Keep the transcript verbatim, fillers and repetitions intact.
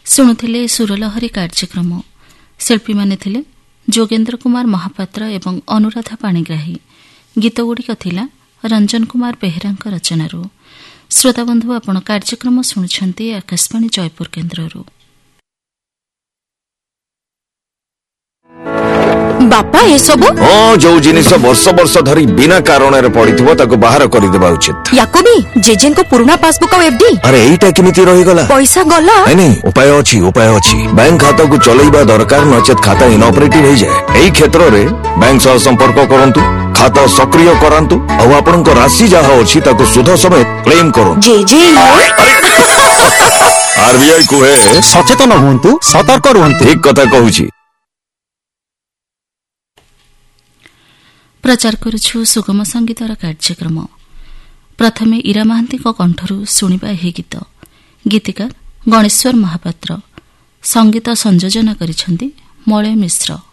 ଶୁଣୁଥିଲେ ସୁରଲହରୀ କାର୍ଯ୍ୟକ୍ରମ। ଶିଳ୍ପୀମାନେ ଥିଲେ ଯୋଗେନ୍ଦ୍ର କୁମାର ମହାପାତ୍ର ଏବଂ ଅନୁରାଧା ପାଣିଗ୍ରାହୀ। ଗୀତଗୁଡ଼ିକ ଥିଲା ରଞ୍ଜନ କୁମାର ବେହେରାଙ୍କ ରଚନାରୁ। ଶ୍ରୋତାବନ୍ଧୁ, ଆପଣ କାର୍ଯ୍ୟକ୍ରମ ଶୁଣୁଛନ୍ତି ଆକାଶବାଣୀ ଜୟପୁର କେନ୍ଦ୍ରରୁ। ବାପା ଏସବୁ ହଁ, ଯୋଉ ଜିନିଷ ବର୍ଷ ବର୍ଷ ଧରି ବିନା କାରଣରେ ପଡିଥିବ ତାକୁ ବାହାର କରିଦେବା ଉଚିତ। ୟାକୁ ବି ଜେଜେଙ୍କ ପୁରୁଣା ପାସବୁକ୍ ଆଉ ଏଫଡି। ଆରେ ଏଇଟା କେମିତି ରହିଗଲା? ପଇସା ଗଲା। ନାଇଁ ନାଇଁ, ଉପାୟ ଅଛି ଉପାୟ ଅଛି ବ୍ୟାଙ୍କ ଖାତାକୁ ଚଲେଇବା ଦରକାର, ନଚେତ ଖାତା ଇନଅପରେଟିଭ ହେଇଯାଏ। ଏହି କ୍ଷେତ୍ରରେ ବ୍ୟାଙ୍କ ସହ ସମ୍ପର୍କ କରନ୍ତୁ, ଖାତା ସକ୍ରିୟ କରାନ୍ତୁ ଆଉ ଆପଣଙ୍କ ରାଶି ଯାହା ଅଛି ତାକୁ ସୁଧ ସಮೇତ କ୍ଲେମ କରନ୍ତୁ। ଜେଜେ ଆରବିଆଇ କୁହେ ସଚେତନ ହୁଅନ୍ତୁ, ସତର୍କ ରୁହନ୍ତୁ। ଠିକ କଥା କହୁଛି। ପ୍ରଚାର କରୁଛୁ ସୁଗମ ସଙ୍ଗୀତର କାର୍ଯ୍ୟକ୍ରମ। ପ୍ରଥମେ ଇରା ମହାନ୍ତିଙ୍କ କଣ୍ଠରୁ ଶୁଣିବା ଏହି ଗୀତ। ଗୀତିକାର ଗଣେଶ୍ୱର ମହାପାତ୍ର, ସଙ୍ଗୀତ ସଂଯୋଜନା କରିଛନ୍ତି ମଳୟ ମିଶ୍ର।